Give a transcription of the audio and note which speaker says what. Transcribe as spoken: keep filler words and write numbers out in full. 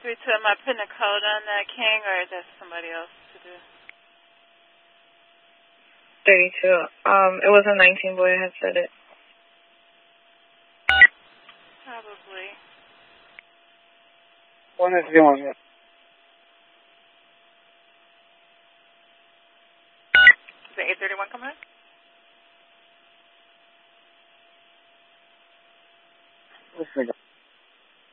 Speaker 1: three two, am I putting a code on that, King, or is that somebody else to do?
Speaker 2: thirty-two. Um, it was a nineteen boy had said it.
Speaker 1: Probably.
Speaker 3: One is doing it.
Speaker 1: Is it eight thirty-one coming in?
Speaker 3: Let's see.